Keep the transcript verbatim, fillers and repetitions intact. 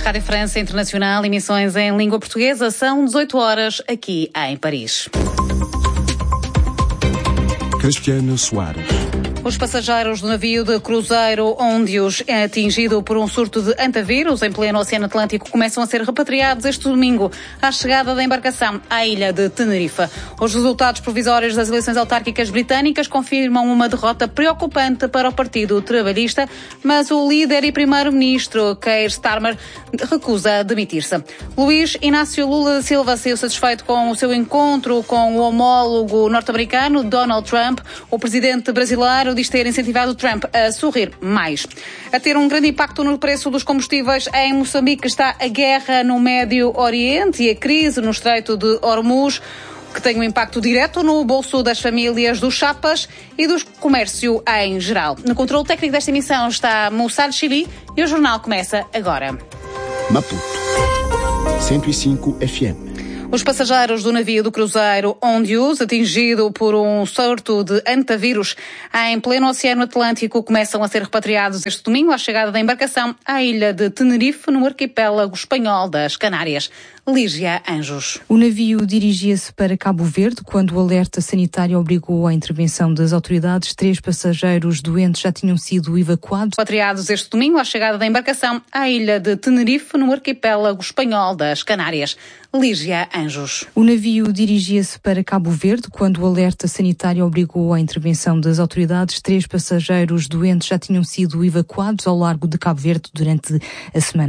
Rádio França Internacional, emissões em língua portuguesa, são dezoito horas aqui em Paris. Cristiano Soares. Os passageiros do navio de cruzeiro Ondius, atingido por um surto de antavírus em pleno Oceano Atlântico, começam a ser repatriados este domingo à chegada da embarcação à ilha de Tenerife. Os resultados provisórios das eleições autárquicas britânicas confirmam uma derrota preocupante para o Partido Trabalhista, mas o líder e primeiro-ministro Keir Starmer recusa demitir-se. Luís Inácio Lula da Silva saiu satisfeito com o seu encontro com o homólogo norte-americano Donald Trump. O presidente brasileiro diz ter incentivado Trump a sorrir mais. A ter um grande impacto no preço dos combustíveis em Moçambique está a guerra no Médio Oriente e a crise no Estreito de Hormuz, que tem um impacto direto no bolso das famílias dos chapas e do comércio em geral. No controle técnico desta emissão está Moussad Chili e o jornal começa agora. Maputo, cento e cinco F M. Os passageiros do navio do cruzeiro Ondius, atingido por um surto de antavírus em pleno Oceano Atlântico, começam a ser repatriados este domingo à chegada da embarcação à ilha de Tenerife, no arquipélago espanhol das Canárias. Lígia Anjos. O navio dirigia-se para Cabo Verde quando o alerta sanitário obrigou à intervenção das autoridades. Três passageiros doentes já tinham sido evacuados. Repatriados este domingo à chegada da embarcação à ilha de Tenerife, no arquipélago espanhol das Canárias. Lígia Anjos. O navio dirigia-se para Cabo Verde quando o alerta sanitário obrigou à intervenção das autoridades. Três passageiros doentes já tinham sido evacuados ao largo de Cabo Verde durante a semana.